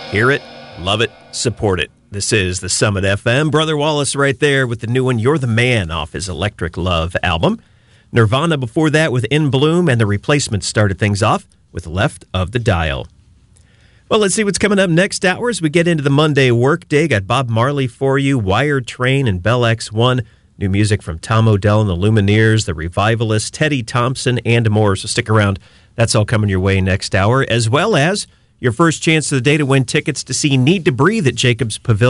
Hear it, love it, support it. This is the Summit FM. Brother Wallace right there with the new one, You're the Man, off his Electric Love album. Nirvana before that with In Bloom, and The Replacements started things off with Left of the Dial. Well, let's see what's coming up next hour as we get into the Monday workday. Got Bob Marley for you, Wired Train, and Bell X1. New music from Tom Odell and the Lumineers, The Revivalists, Teddy Thompson, and more. So stick around. That's all coming your way next hour, as well as your first chance of the day to win tickets to see Need to Breathe at Jacobs Pavilion.